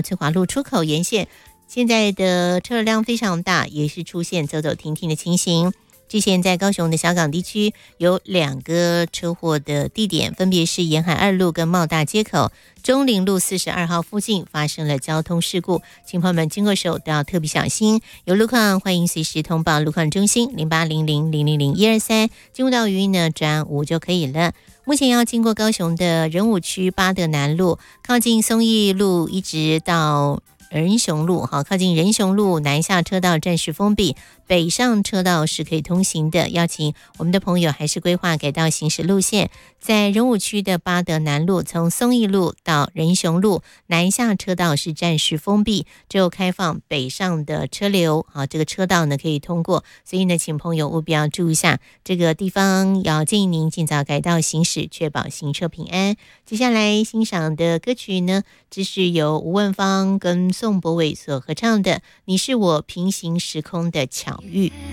翠华路出口沿线，现在的车辆非常大，也是出现走走停停的情形。之前在高雄的小港地区有2个车祸的地点，分别是沿海2路跟茂大街口、中陵路42号附近发生了交通事故，请朋友们经过时候都要特别小心。有路况欢迎随时通报路况中心0800000123，进入到语音呢转5就可以了。目前要经过高雄的仁武区八德南路，靠近松义路一直到仁雄路，靠近仁雄路南下车道暂时封闭，北上车道是可以通行的，邀请我们的朋友还是规划改道行驶路线。在仁武区的八德南路，从松义路到仁雄路南下车道是暂时封闭，只有开放北上的车流，这个车道呢可以通过，所以呢请朋友务必要注意一下这个地方，要建议您尽早改道行驶，确保行车平安。接下来欣赏的歌曲呢，这是由吴汶芳跟宋柏伟所合唱的《你是我平行时空的巧遇》。